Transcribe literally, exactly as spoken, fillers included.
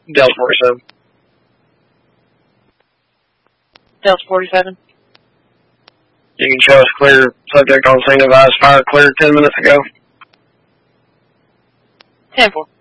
Delta forty-seven. Delta forty-seven. You can show us clear. Subject on scene advised fire clear ten minutes ago. ten four.